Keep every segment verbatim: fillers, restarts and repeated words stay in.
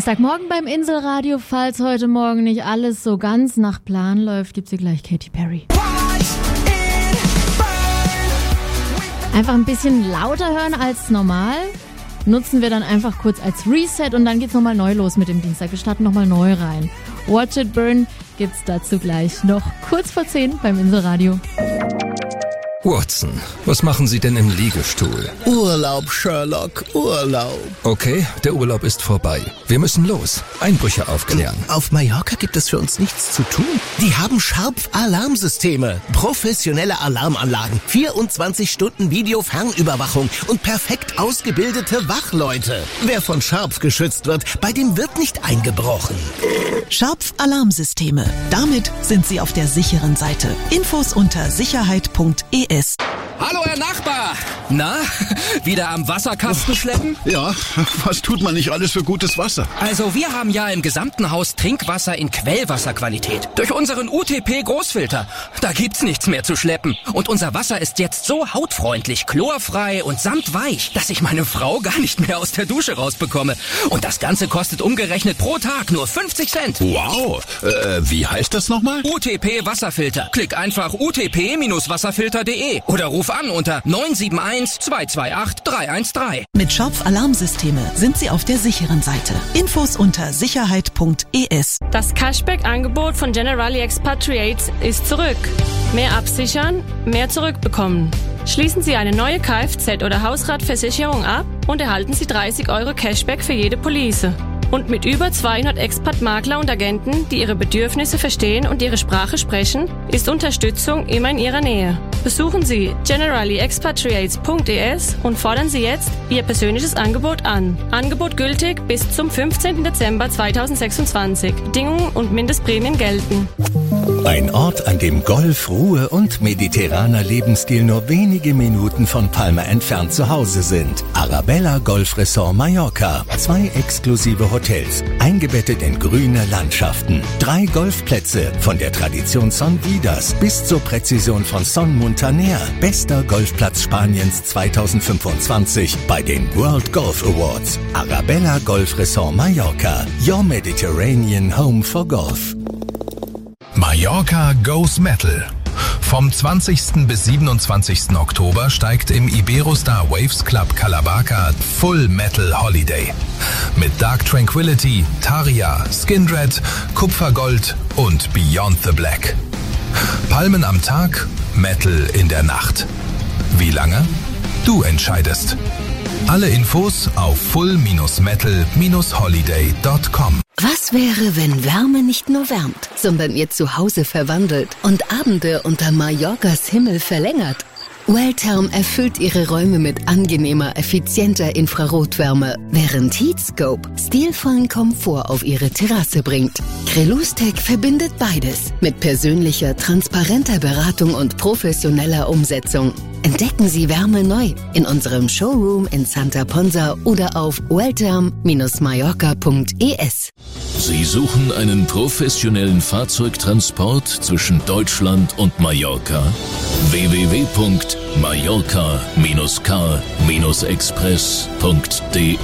Dienstagmorgen beim Inselradio. Falls heute Morgen nicht alles so ganz nach Plan läuft, gibt's hier gleich Katy Perry. Einfach ein bisschen lauter hören als normal. Nutzen wir dann einfach kurz als Reset und dann geht's nochmal neu los mit dem Dienstag. Wir starten nochmal neu rein. Watch It Burn gibt's dazu gleich noch kurz vor zehn beim Inselradio. Watson, was machen Sie denn im Liegestuhl? Urlaub, Sherlock, Urlaub. Okay, der Urlaub ist vorbei. Wir müssen los. Einbrüche aufklären. Auf Mallorca gibt es für uns nichts zu tun. Die haben Scharpf-Alarmsysteme, professionelle Alarmanlagen, vierundzwanzig Stunden Video-Fernüberwachung und perfekt ausgebildete Wachleute. Wer von Scharpf geschützt wird, bei dem wird nicht eingebrochen. Scharpf-Alarmsysteme. Damit sind Sie auf der sicheren Seite. Infos unter sicherheit punkt e s. Hallo, Herr Nachbar! Na, wieder am Wasserkasten schleppen? Ja, was tut man nicht alles für gutes Wasser? Also wir haben ja im gesamten Haus Trinkwasser in Quellwasserqualität. Durch unseren U T P-Großfilter. Da gibt's nichts mehr zu schleppen. Und unser Wasser ist jetzt so hautfreundlich, chlorfrei und samtweich, dass ich meine Frau gar nicht mehr aus der Dusche rausbekomme. Und das Ganze kostet umgerechnet pro Tag nur fünfzig Cent. Wow, äh, wie heißt das nochmal? U T P-Wasserfilter. Klick einfach u t p wasserfilter punkt de oder ruf an unter neun sieben eins, zwei zwei acht, drei eins drei. Mit Scharpf-Alarmsysteme sind Sie auf der sicheren Seite. Infos unter sicherheit punkt e s. Das Cashback-Angebot von Generali Expatriates ist zurück. Mehr absichern, mehr zurückbekommen. Schließen Sie eine neue Kfz- oder Hausratversicherung ab und erhalten Sie dreißig Euro Cashback für jede Police. Und mit über zweihundert Expat-Makler und Agenten, die Ihre Bedürfnisse verstehen und Ihre Sprache sprechen, ist Unterstützung immer in Ihrer Nähe. Besuchen Sie generali expatriates punkt e s und fordern Sie jetzt Ihr persönliches Angebot an. Angebot gültig bis zum fünfzehnten Dezember zweitausendsechsundzwanzig. Bedingungen und Mindestprämien gelten. Ein Ort, an dem Golf, Ruhe und mediterraner Lebensstil nur wenige Minuten von Palma entfernt zu Hause sind. Arabella Golf Resort Mallorca. Zwei exklusive Hotels, eingebettet in grüne Landschaften. Drei Golfplätze, von der Tradition Son Vidas bis zur Präzision von Son Muntaner. Bester Golfplatz Spaniens zweitausendfünfundzwanzig bei den World Golf Awards. Arabella Golf Resort Mallorca. Your Mediterranean Home for Golf. Mallorca Goes Metal. Vom zwanzigsten bis siebenundzwanzigsten Oktober steigt im Iberostar Waves Club Calavaca Full Metal Holiday. Mit Dark Tranquility, Taria, Skindred, Kupfergold und Beyond the Black. Palmen am Tag, Metal in der Nacht. Wie lange? Du entscheidest. Alle Infos auf full metal holiday punkt com. Was wäre, wenn Wärme nicht nur wärmt, sondern ihr Zuhause verwandelt und Abende unter Mallorcas Himmel verlängert? Welltherm erfüllt ihre Räume mit angenehmer, effizienter Infrarotwärme, während Heatscope stilvollen Komfort auf ihre Terrasse bringt. Crelustec verbindet beides mit persönlicher, transparenter Beratung und professioneller Umsetzung. Entdecken Sie Wärme neu in unserem Showroom in Santa Ponsa oder auf welltherm mallorca punkt e s. Sie suchen einen professionellen Fahrzeugtransport zwischen Deutschland und Mallorca? w w w punkt mallorca K express punkt de.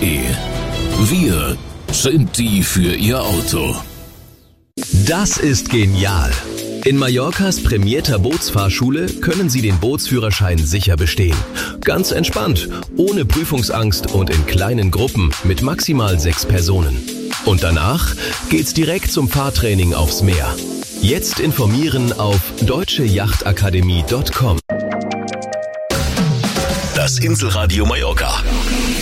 Wir sind die für Ihr Auto. Das ist genial. In Mallorcas prämierter Bootsfahrschule können Sie den Bootsführerschein sicher bestehen. Ganz entspannt, ohne Prüfungsangst und in kleinen Gruppen mit maximal sechs Personen. Und danach geht's direkt zum Fahrtraining aufs Meer. Jetzt informieren auf deutsche yachtakademie punkt com. Das Inselradio Mallorca.